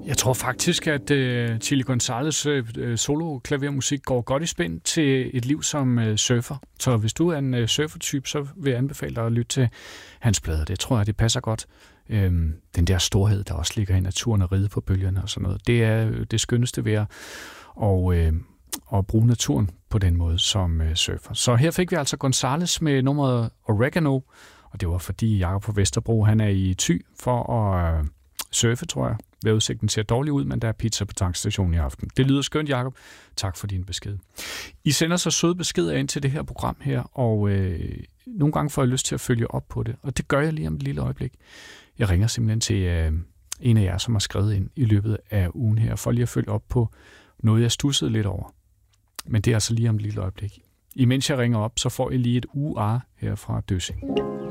Jeg tror faktisk, at Chili Gonzales solo-klavermusik går godt i spænd til et liv som surfer. Så hvis du er en surfertype, så vil jeg anbefale dig at lytte til hans plader. Det tror jeg, det passer godt. Den der storhed, der også ligger i naturen og ride på bølgerne og sådan noget. Det er det skønneste ved at bruge naturen på den måde som surfer. Så her fik vi altså Gonzales med nummeret Oregano, og det var fordi Jakob på Vesterbro, han er i Thy for at surfe, tror jeg. Vejrudsigten ser dårlig ud, men der er pizza på tankstationen i aften. Det lyder skønt, Jakob. Tak for din besked. I sender så søde beskeder ind til det her program her, og nogle gange får jeg lyst til at følge op på det, og det gør jeg lige om et lille øjeblik. Jeg ringer simpelthen til en af jer, som har skrevet ind i løbet af ugen her, for lige at følge op på noget, jeg stussede lidt over. Men det er altså lige om et lille øjeblik. Imens jeg ringer op, så får I lige et UR her fra Døssing.